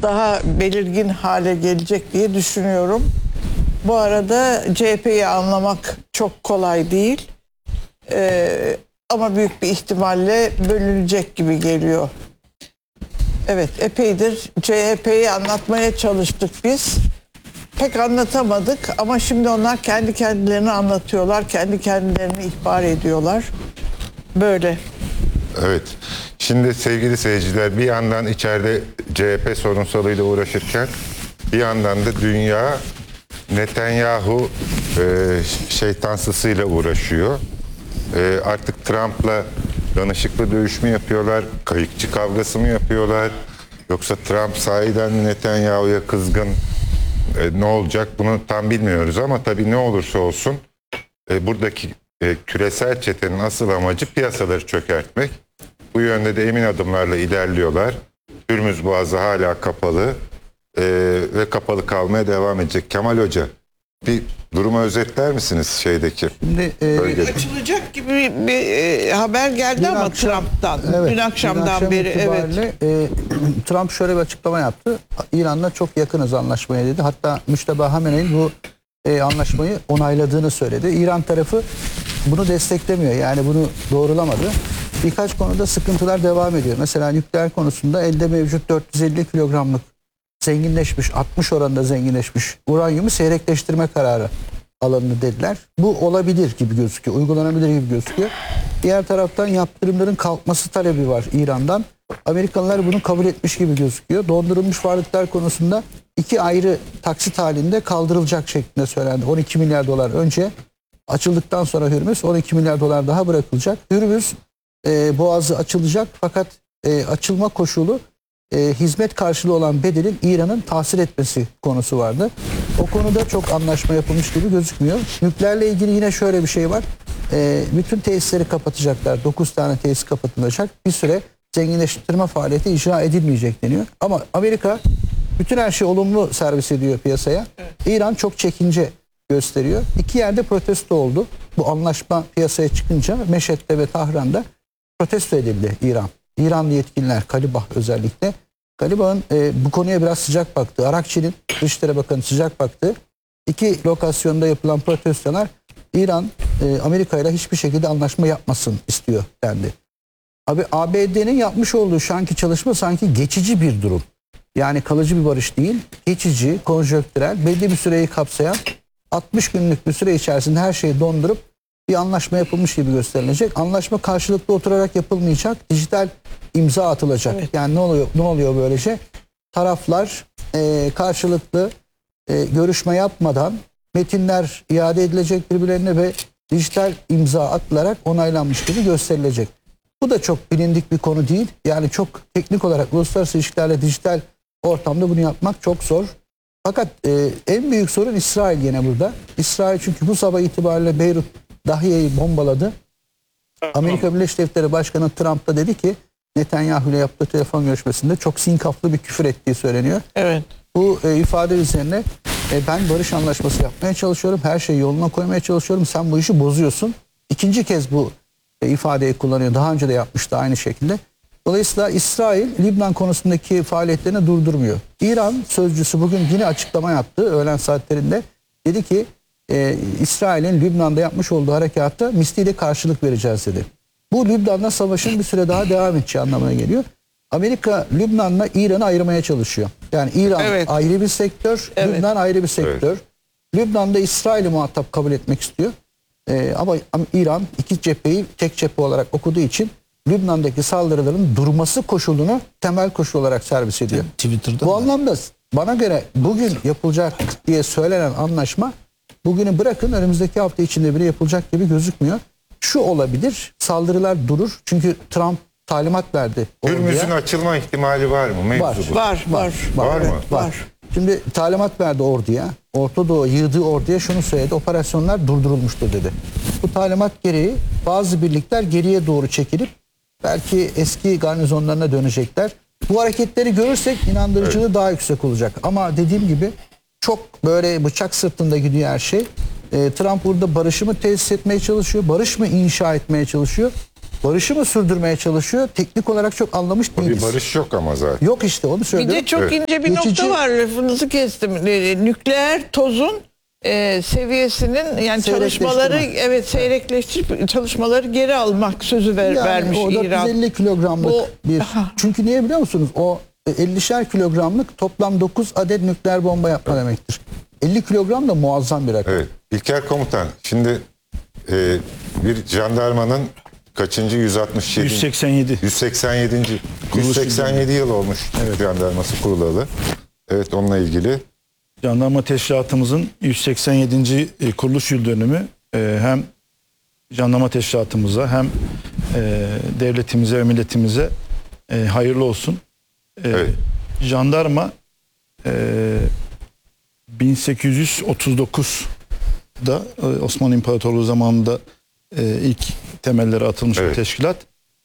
daha belirgin hale gelecek diye düşünüyorum. Bu arada CHP'yi anlamak çok kolay değil. Ama büyük bir ihtimalle bölünecek gibi geliyor. Evet, epeydir CHP'yi anlatmaya çalıştık biz. Pek anlatamadık ama şimdi onlar kendi kendilerini anlatıyorlar, kendi kendilerini ihbar ediyorlar. Böyle. Evet. Şimdi sevgili seyirciler, bir yandan içeride CHP sorunsalıyla uğraşırken bir yandan da dünya Netanyahu şeytansısıyla uğraşıyor. Artık Trump'la danışıklı dövüş mü yapıyorlar, kayıkçı kavgası mı yapıyorlar, yoksa Trump sahiden Netanyahu'ya kızgın, ne olacak bunu tam bilmiyoruz ama tabii ne olursa olsun buradaki küresel çetenin asıl amacı piyasaları çökertmek. Bu yönde de emin adımlarla ilerliyorlar. Hürmüz Boğazı hala kapalı ve kapalı kalmaya devam edecek. Kemal Hoca, bir durumu özetler misiniz şeydeki? Şimdi Açılacak gibi bir haber geldi ama Trump'tan. Evet, dün akşamdan beri. Evet. Trump şöyle bir açıklama yaptı. İran'la çok yakınız anlaşmaya dedi. Hatta Müşteba Hamene'nin bu anlaşmayı onayladığını söyledi. İran tarafı bunu desteklemiyor. Yani bunu doğrulamadı. Birkaç konuda sıkıntılar devam ediyor. Mesela nükleer konusunda elde mevcut 450 kilogramlık zenginleşmiş, 60 oranında zenginleşmiş uranyumu seyrekleştirme kararı alındı dediler. Bu olabilir gibi gözüküyor, uygulanabilir gibi gözüküyor. Diğer taraftan yaptırımların kalkması talebi var İran'dan. Amerikalılar bunu kabul etmiş gibi gözüküyor. Dondurulmuş varlıklar konusunda 2 ayrı taksit halinde kaldırılacak şeklinde söylendi. 12 milyar dolar önce açıldıktan sonra Hürmüz 12 milyar dolar daha bırakılacak. Hürmüz boğazı açılacak fakat açılma koşulu hizmet karşılığı olan bedelin İran'ın tahsil etmesi konusu vardı. O konuda çok anlaşma yapılmış gibi gözükmüyor. Nükleerle ilgili yine şöyle bir şey var. Bütün tesisleri kapatacaklar. 9 tane tesis kapatılacak. Bir süre zenginleştirme faaliyeti icra edilmeyecek deniyor. Ama Amerika bütün her şeyi olumlu servis ediyor piyasaya. Evet. İran çok çekince gösteriyor. 2 yerde protesto oldu. Bu anlaşma piyasaya çıkınca Meşet'te ve Tahran'da protesto edildi İran. İranlı yetkililer, Kalibah özellikle. Kalibah'ın bu konuya biraz sıcak baktı. Arakçı'nın Dışişleri Bakanı sıcak baktı. 2 lokasyonda yapılan protestolar İran Amerika ile hiçbir şekilde anlaşma yapmasın istiyor dendi. ABD'nin yapmış olduğu şu anki çalışma sanki geçici bir durum. Yani kalıcı bir barış değil, geçici, konjonktürel, belli bir süreyi kapsayan 60 günlük bir süre içerisinde her şeyi dondurup bir anlaşma yapılmış gibi gösterilecek. Anlaşma karşılıklı oturarak yapılmayacak. Dijital imza atılacak. Evet. Yani ne oluyor böylece? Taraflar karşılıklı görüşme yapmadan metinler iade edilecek birbirlerine ve dijital imza atılarak onaylanmış gibi gösterilecek. Bu da çok bilindik bir konu değil. Yani çok teknik olarak uluslararası ilişkilerle dijital ortamda bunu yapmak çok zor. Fakat en büyük sorun İsrail yine burada. İsrail çünkü bu sabah itibariyle Beyrut Dahiye'yi bombaladı. Amerika Birleşik Devletleri Başkanı Trump da dedi ki Netanyahu ile yaptığı telefon görüşmesinde çok sinkaflı bir küfür ettiği söyleniyor. Evet. Bu ifade üzerine ben barış anlaşması yapmaya çalışıyorum. Her şeyi yoluna koymaya çalışıyorum. Sen bu işi bozuyorsun. İkinci kez bu ifadeyi kullanıyor. Daha önce de yapmıştı aynı şekilde. Dolayısıyla İsrail Lübnan konusundaki faaliyetlerini durdurmuyor. İran sözcüsü bugün yine açıklama yaptı öğlen saatlerinde. Dedi ki İsrail'in Lübnan'da yapmış olduğu harekatta misliyle karşılık vereceğiz dedi. Bu Lübnan'da savaşın bir süre daha devam edeceği anlamına geliyor. Amerika Lübnan'la İran'ı ayırmaya çalışıyor. Yani İran ayrı bir sektör, Lübnan ayrı bir sektör. Evet. Lübnan'da İsrail'i muhatap kabul etmek istiyor. Ama İran iki cepheyi tek cephe olarak okuduğu için Lübnan'daki saldırıların durması koşulunu temel koşul olarak servis ediyor. Twitter'da bu anlamda bana göre bugün yapılacak diye söylenen anlaşma bugünü bırakın önümüzdeki hafta içinde bile yapılacak gibi gözükmüyor. Şu olabilir, saldırılar durur. Çünkü Trump talimat verdi. Hürmüz'ün açılma ihtimali var mı? Var mı? Var. Şimdi talimat verdi orduya. Orta Doğu yığdığı orduya şunu söyledi. Operasyonlar durdurulmuştur dedi. Bu talimat gereği bazı birlikler geriye doğru çekilip belki eski garnizonlarına dönecekler. Bu hareketleri görürsek inandırıcılığı daha yüksek olacak. Ama dediğim gibi çok böyle bıçak sırtında gidiyor her şey. Trump burada barışı mı tesis etmeye çalışıyor? Barış mı inşa etmeye çalışıyor? barışı mı sürdürmeye çalışıyor? Teknik olarak çok anlamış Bir değiliz. barış yok ama zaten. Yok işte onu Bir söylüyorum. de çok Evet. ince bir Geçici- nokta var, lafınızı kestim. Nükleer tozun seviyesinin yani çalışmaları seyrekleştirip çalışmaları geri almak sözü vermiş o İran. 450 kilogramlık Bu- bir. Çünkü niye biliyor musunuz? O 50'şer kilogramlık toplam 9 adet nükleer bomba yapma demektir. 50 kilogram da muazzam bir rakam. Evet. İlker Komutan, şimdi bir jandarmanın kaçıncı 167. 187. 187. Kuruluş 187 yıl olmuş Türk jandarması kurulalı. Evet, onunla ilgili. Jandarma Teşkilatımızın 187. kuruluş yıl dönümü hem jandarma teşkilatımıza hem devletimize ve milletimize hayırlı olsun. Evet. Jandarma 1839'da Osmanlı İmparatorluğu zamanında ilk temelleri atılmış Evet. bir teşkilat.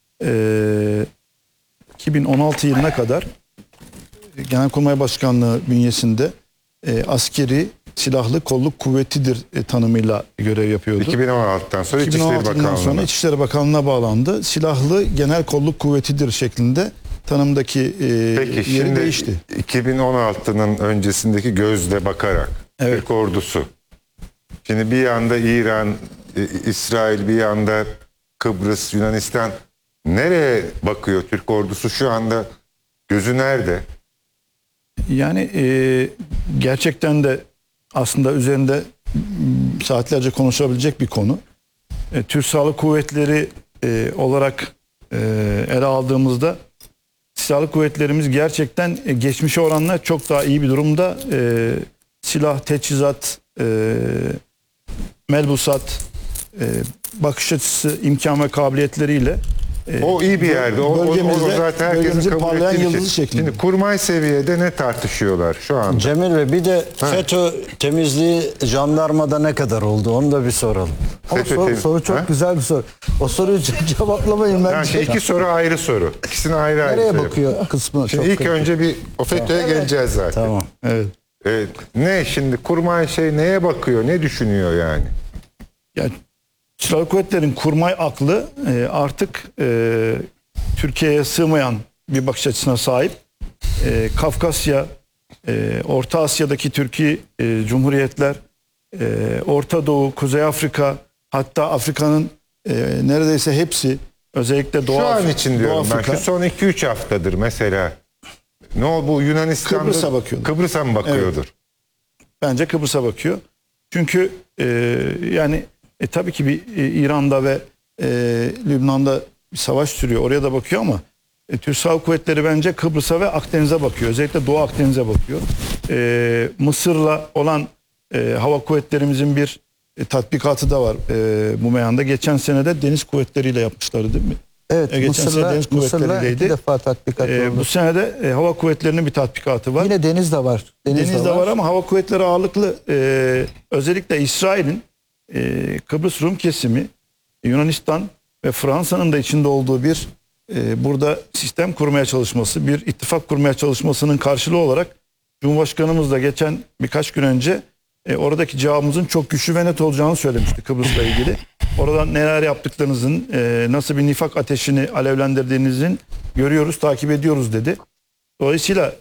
2016 yılına kadar Genelkurmay Başkanlığı bünyesinde askeri silahlı kolluk kuvvetidir tanımıyla görev yapıyordu. 2016'dan sonra İçişleri 2016'dan sonra Bakanlığı'na. İçişleri Bakanlığı'na bağlandı. Silahlı genel kolluk kuvvetidir şeklinde tanımdaki Peki yeri şimdi değişti. 2016'nın öncesindeki gözle bakarak Evet. Türk ordusu. Şimdi bir yanda İran, İsrail, bir yanda Kıbrıs, Yunanistan. Nereye bakıyor Türk ordusu şu anda? Gözü nerede? Yani gerçekten de aslında üzerinde saatlerce konuşabilecek bir konu. Türk Silahlı Kuvvetleri olarak ele aldığımızda silahlı kuvvetlerimiz gerçekten geçmişe oranla çok daha iyi bir durumda. Silah, teçhizat, melbusat, bakış açısı, imkan ve kabiliyetleriyle O iyi bir yerde. O zaten herkesin bölgemizin kabul parlayan ettiği bir şey. yıldızı şeklinde. Şimdi kurmay seviyede ne tartışıyorlar şu anda? Cemil Bey, bir de FETÖ temizliği jandarmada ne kadar oldu onu da bir soralım. Ama soru çok güzel bir soru. O soruyu cevaplamayın Yani bence. iki soru ayrı soru. İkisini ayrı ayrı. Nereye şey bakıyor kısmı Şimdi çok ilk kritik. önce bir o FETÖ'ye geleceğiz zaten. Tamam. evet. Ne şimdi kurmay neye bakıyor, ne düşünüyor yani? Yani Silahlı Kuvvetlerin kurmay aklı artık Türkiye'ye sığmayan bir bakış açısına sahip. Kafkasya, Orta Asya'daki Türkiye Cumhuriyetler, Orta Doğu, Kuzey Afrika, hatta Afrika'nın neredeyse hepsi, özellikle Doğu Şu an Afrika, için diyorum ben. Şu son 2-3 haftadır mesela. Ne oldu bu Yunanistan'da? Kıbrıs'a bakıyorlar. Kıbrıs'a mı bakıyordur? bence Kıbrıs'a bakıyor. Çünkü yani tabii ki bir İran'da ve Lübnan'da bir savaş sürüyor. Oraya da bakıyor ama Türk Silahlı Kuvvetleri bence Kıbrıs'a ve Akdeniz'e bakıyor. Özellikle Doğu Akdeniz'e bakıyor. Mısır'la olan hava kuvvetlerimizin bir tatbikatı da var bu meyanda. Geçen sene de deniz kuvvetleriyle yapmışlardı değil mi? Evet, Geçen sene Mısır'la deniz 2 kuvvetleriyleydi. defa tatbikat oldu. Bu sene de hava kuvvetlerinin bir tatbikatı var. Yine deniz de var. Deniz de var ama hava kuvvetleri ağırlıklı. Özellikle İsrail'in Kıbrıs Rum kesimi, Yunanistan ve Fransa'nın da içinde olduğu bir burada sistem kurmaya çalışması, bir ittifak kurmaya çalışmasının karşılığı olarak Cumhurbaşkanımız da geçen birkaç gün önce oradaki cevabımızın çok güçlü ve net olacağını söylemişti Kıbrıs'la ilgili. Oradan neler yaptıklarınızın, nasıl bir nifak ateşini alevlendirdiğinizin görüyoruz, takip ediyoruz dedi. Dolayısıyla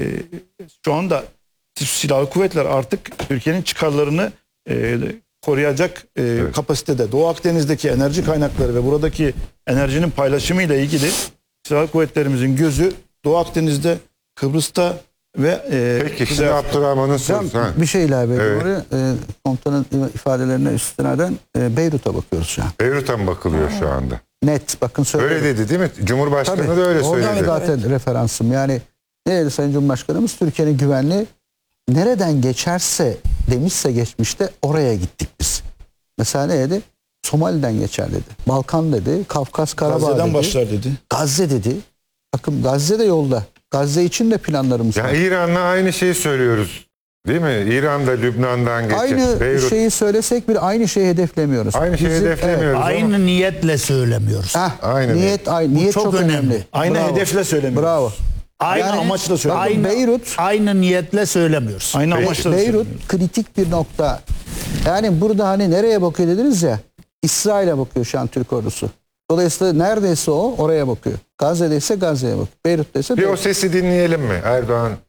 şu anda silahlı kuvvetler artık Türkiye'nin çıkarlarını koruyacak kapasitede. Doğu Akdeniz'deki enerji kaynakları ve buradaki enerjinin paylaşımı ile ilgili silahlı kuvvetlerimizin gözü Doğu Akdeniz'de, Kıbrıs'ta ve Peki şimdi Abdurrahman'ın Ben sorusu. Ha. bir şey ilave edeyim Evet. oraya. Komutanın ifadelerine üstünaden Beyrut'a bakıyoruz şu an. Beyrut'a mı bakılıyor şu anda? Net bakın söyledim. Öyle dedi değil mi? Cumhurbaşkanı da öyle Oradan söyledi. zaten referansım. Yani ne dedi Sayın Cumhurbaşkanımız? Türkiye'nin güvenliği nereden geçerse demişse geçmişte oraya gittik biz. Mesela ne dedi? Somali'den geçer dedi. Balkan dedi. Kafkas, Karabağ Gazze'den dedi. başlar dedi. Gazze dedi. Bakın Gazze de yolda. Gazze için de planlarımız Ya var. İran'la aynı şeyi söylüyoruz. Değil mi? İran'da Lübnan'dan geçer. Aynı Beyrut. şeyi söylesek bir aynı şeyi hedeflemiyoruz. Aynı şeyi Bizim- hedeflemiyoruz ama Aynı niyetle söylemiyoruz. Heh, Aynı niyet aynı. Niyet çok çok önemli. önemli. Aynı Bravo. hedefle söylemiyoruz. Bravo. Aynı Yani amaçla söylüyoruz. bakın Beyrut Aynı niyetle söylemiyoruz. Aynı amaçla Beyrut söylemiyoruz. kritik bir nokta. Yani burada hani nereye bakıyor dediniz ya, İsrail'e bakıyor şu an Türk ordusu. Dolayısıyla neredeyse o oraya bakıyor. Gazze'de ise Gazze'ye bakıyor. Beyrut'ta ise Bir o Beyrut. sesi dinleyelim mi? Erdoğan